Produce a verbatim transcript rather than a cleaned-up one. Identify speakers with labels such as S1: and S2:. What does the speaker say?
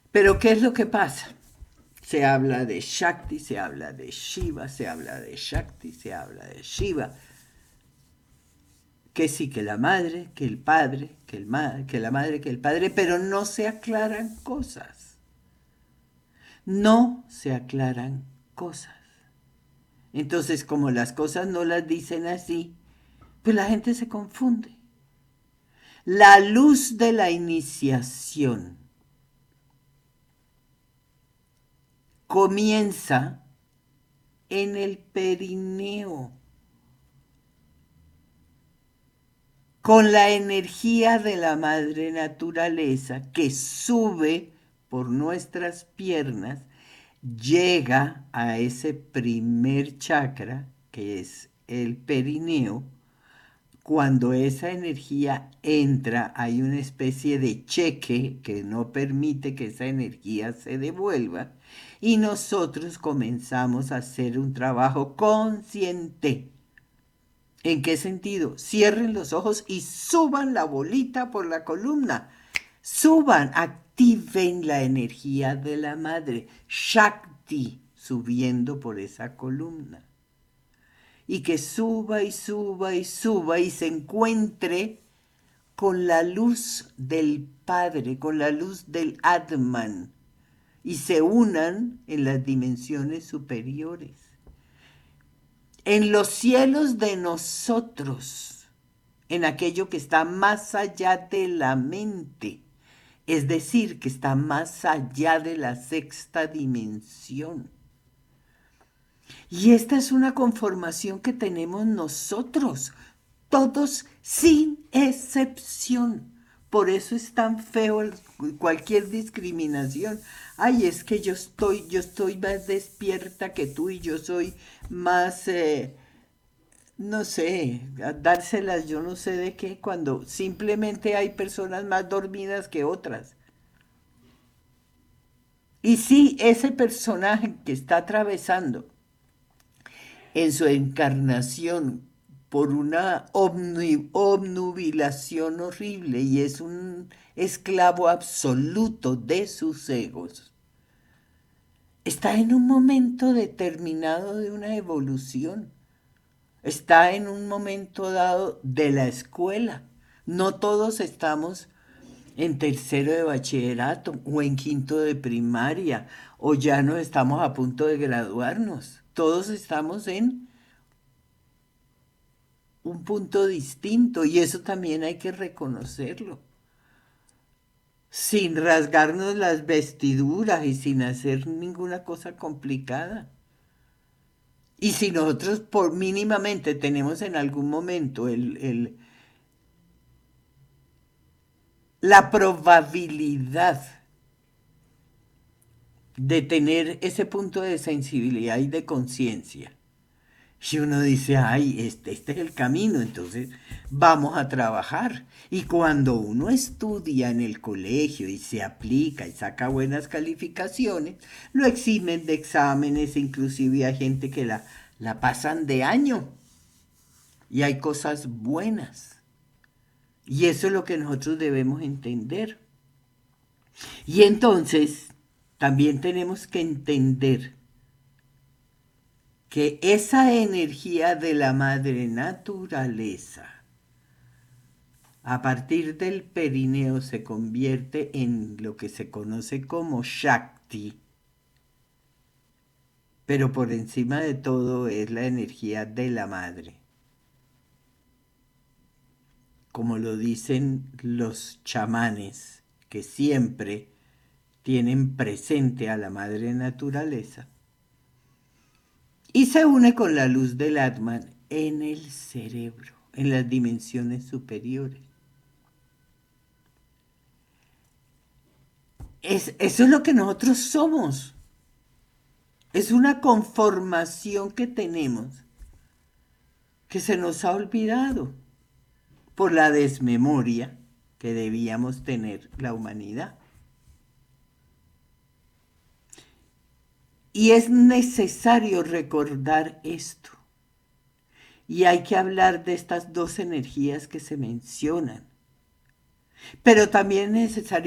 S1: Pero ¿qué es lo que pasa? Se habla de Shakti, se habla de Shiva, se habla de Shakti, se habla de Shiva. Que sí, que la madre, que el padre, que, el ma que la madre, que el padre, pero no se aclaran cosas. No se aclaran cosas. Entonces, como las cosas no las dicen así, pues la gente se confunde. La luz de la iniciación comienza en el perineo, con la energía de la madre naturaleza que sube por nuestras piernas, llega a ese primer chakra, que es el perineo. Cuando esa energía entra, hay una especie de cheque que no permite que esa energía se devuelva y nosotros comenzamos a hacer un trabajo consciente. ¿En qué sentido? Cierren los ojos y suban la bolita por la columna. Suban, activen la energía de la madre, Shakti, subiendo por esa columna. Y que suba y suba y suba y se encuentre con la luz del Padre, con la luz del Atman, y se unan en las dimensiones superiores. En los cielos de nosotros, en aquello que está más allá de la mente, es decir, que está más allá de la sexta dimensión. Y esta es una conformación que tenemos nosotros, todos sin excepción. Por eso es tan feo el- cualquier discriminación. Ay, es que yo estoy, yo estoy más despierta que tú y yo soy más, eh, no sé, a dárselas yo no sé de qué, cuando simplemente hay personas más dormidas que otras. Y sí, ese personaje que está atravesando en su encarnación por una obnu- obnubilación horrible y es un esclavo absoluto de sus egos, está en un momento determinado de una evolución, está en un momento dado de la escuela. No todos estamos en tercero de bachillerato o en quinto de primaria o ya no estamos a punto de graduarnos. Todos estamos en un punto distinto y eso también hay que reconocerlo, sin rasgarnos las vestiduras y sin hacer ninguna cosa complicada. Y si nosotros por mínimamente tenemos en algún momento el, el, la probabilidad de tener ese punto de sensibilidad y de conciencia, y uno dice, ay, este, este es el camino, entonces vamos a trabajar. Y cuando uno estudia en el colegio y se aplica y saca buenas calificaciones, lo eximen de exámenes, inclusive hay gente que la, la pasan de año. Y hay cosas buenas. Y eso es lo que nosotros debemos entender. Y entonces, también tenemos que entender que esa energía de la madre naturaleza a partir del perineo se convierte en lo que se conoce como Shakti, pero por encima de todo es la energía de la madre, como lo dicen los chamanes, que siempre tienen presente a la madre naturaleza, y se une con la luz del Atman en el cerebro, en las dimensiones superiores. Es, eso es lo que nosotros somos. Es una conformación que tenemos que se nos ha olvidado por la desmemoria que debíamos tener la humanidad. Y es necesario recordar esto. Y hay que hablar de estas dos energías que se mencionan. Pero también es necesario